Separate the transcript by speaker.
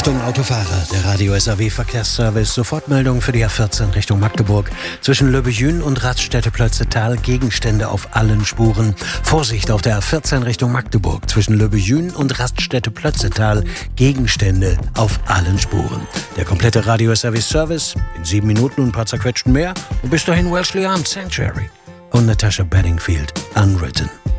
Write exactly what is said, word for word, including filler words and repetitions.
Speaker 1: Achtung Autofahrer, der Radio S A W Verkehrsservice, Sofortmeldung für die A vierzehn Richtung Magdeburg. Zwischen Löbejün und Raststätte-Plötzetal Gegenstände auf allen Spuren. Vorsicht auf der A vierzehn Richtung Magdeburg. Zwischen Löbejün und Raststätte-Plötzetal Gegenstände auf allen Spuren. Der komplette Radio S A W Service in sieben Minuten und ein paar zerquetschten mehr. Und bis dahin Wellesley Arms Sanctuary und Natasha Bedingfield Unwritten.